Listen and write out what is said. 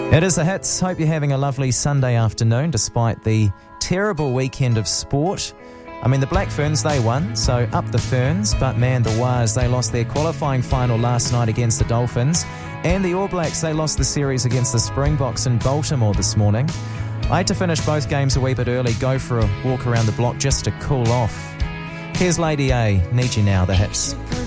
It is the Hits. Hope you're having a lovely Sunday afternoon despite the terrible weekend of sport. I mean, the Black Ferns, they won, so up the Ferns. But man, the Wires, they lost their qualifying final last night against the Dolphins. And the All Blacks, they lost the series against the Springboks in Baltimore this morning. I had to finish both games a wee bit early, go for a walk around the block just to cool off. Here's Lady A, Need You Now, the Hits.